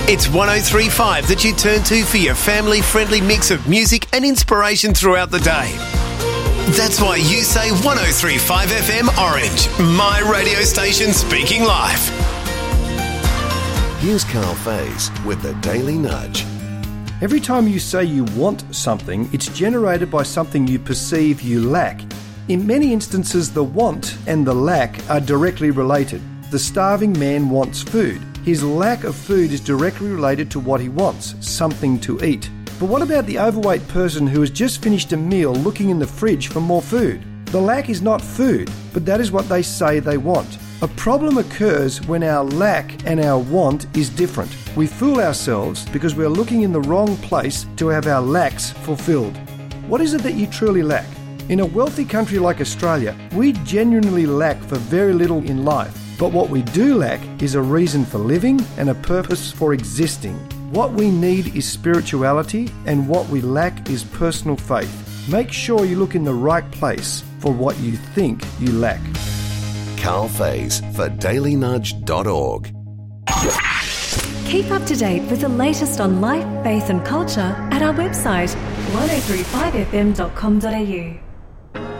It's 103.5 that you turn to for your family-friendly mix of music and inspiration throughout the day. That's why you say 103.5 FM Orange, my radio station speaking live. Here's Carl Faze with the Daily Nudge. Every time you say you want something, it's generated by something you perceive you lack. In many instances, the want and the lack are directly related. The starving man wants food. His lack of food is directly related to what he wants, something to eat. But what about the overweight person who has just finished a meal looking in the fridge for more food? The lack is not food, but that is what they say they want. A problem occurs when our lack and our want is different. We fool ourselves because we are looking in the wrong place to have our lacks fulfilled. What is it that you truly lack? In a wealthy country like Australia, we genuinely lack for very little in life. But what we do lack is a reason for living and a purpose for existing. What we need is spirituality, and what we lack is personal faith. Make sure you look in the right place for what you think you lack. Carl Faze for dailynudge.org. Keep up to date with the latest on life, faith and culture at our website 1035fm.com.au.